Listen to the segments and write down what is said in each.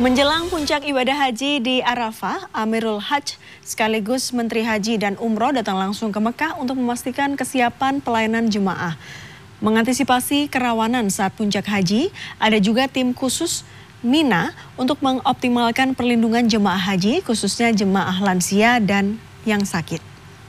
Menjelang puncak ibadah haji di Arafah, Amirul Hajj sekaligus Menteri Haji dan Umroh datang langsung ke Mekah untuk memastikan kesiapan pelayanan jemaah. Mengantisipasi kerawanan saat puncak haji, ada juga tim khusus Mina untuk mengoptimalkan perlindungan jemaah haji, khususnya jemaah lansia dan yang sakit.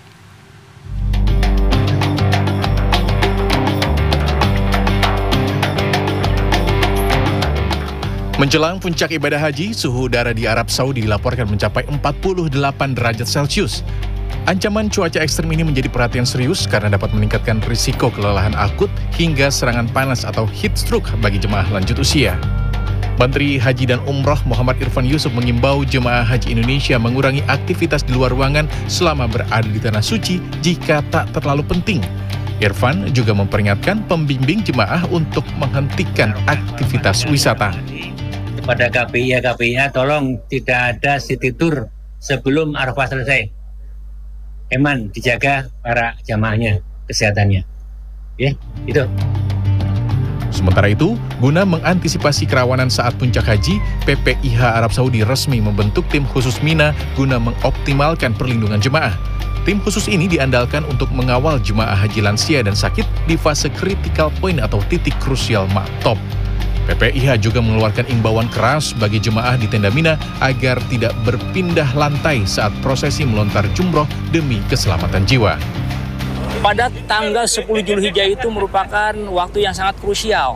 Menjelang puncak ibadah haji, suhu udara di Arab Saudi dilaporkan mencapai 48 derajat Celcius. Ancaman cuaca ekstrem ini menjadi perhatian serius karena dapat meningkatkan risiko kelelahan akut hingga serangan panas atau heat stroke bagi jemaah lanjut usia. Menteri Haji dan Umroh Muhammad Irfan Yusuf mengimbau jemaah haji Indonesia mengurangi aktivitas di luar ruangan selama berada di tanah suci jika tak terlalu penting. Irfan juga memperingatkan pembimbing jemaah untuk menghentikan aktivitas wisata. Pada KPI, tolong tidak ada city tour sebelum Arafah selesai. Eman dijaga para jamaahnya, kesehatannya. Ya, itu. Sementara itu, guna mengantisipasi kerawanan saat puncak haji, PPIH Arab Saudi resmi membentuk tim khusus Mina guna mengoptimalkan perlindungan jemaah. Tim khusus ini diandalkan untuk mengawal jemaah haji lansia dan sakit di fase critical point atau titik krusial maktop. PPIH juga mengeluarkan imbauan keras bagi jemaah di tenda Mina agar tidak berpindah lantai saat prosesi melontar jumroh demi keselamatan jiwa. Pada tanggal 10 Zulhijjah itu merupakan waktu yang sangat krusial.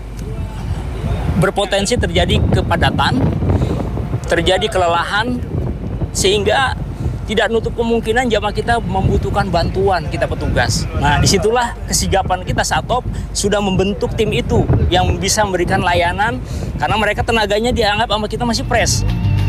Berpotensi terjadi kepadatan, terjadi kelelahan, sehingga tidak nutup kemungkinan jamaah kita membutuhkan bantuan kita petugas. Nah, disitulah kesigapan kita Satop sudah membentuk tim itu yang bisa memberikan layanan karena mereka tenaganya dianggap sama kita masih fresh.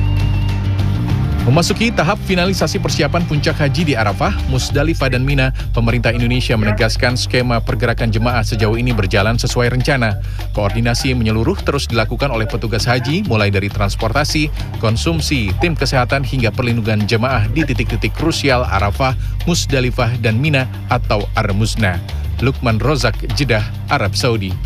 Memasuki tahap finalisasi persiapan puncak haji di Arafah, Musdalifah dan Mina, pemerintah Indonesia menegaskan skema pergerakan jemaah sejauh ini berjalan sesuai rencana. Koordinasi menyeluruh terus dilakukan oleh petugas haji, mulai dari transportasi, konsumsi, tim kesehatan hingga perlindungan jemaah di titik-titik krusial Arafah, Musdalifah dan Mina atau Ar-Muzna. Lukman Rozak, Jeddah, Arab Saudi.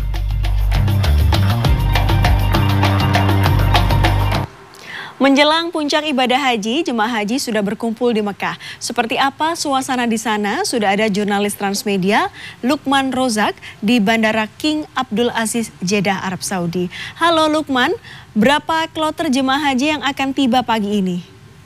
Menjelang puncak ibadah haji, jemaah haji sudah berkumpul di Mekah. Seperti apa suasana di sana? Sudah ada jurnalis Transmedia, Lukman Rozak, di Bandara King Abdul Aziz, Jeddah, Arab Saudi. Halo Lukman, berapa kloter jemaah haji yang akan tiba pagi ini?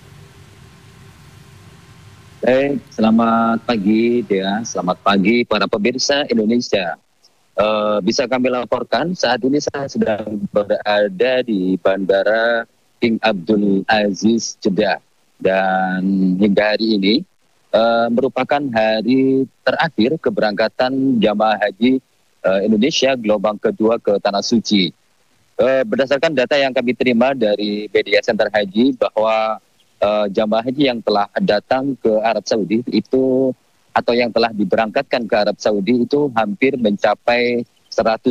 Baik, selamat pagi Dea, selamat pagi para pemirsa Indonesia. Bisa kami laporkan saat ini saya sedang berada di Bandara King Abdul Aziz, Jeddah, dan hingga hari ini merupakan hari terakhir keberangkatan jamaah haji Indonesia gelombang kedua ke Tanah Suci. Berdasarkan data yang kami terima dari Media Center Haji bahwa jamaah haji yang telah datang ke Arab Saudi itu atau yang telah diberangkatkan ke Arab Saudi itu hampir mencapai 100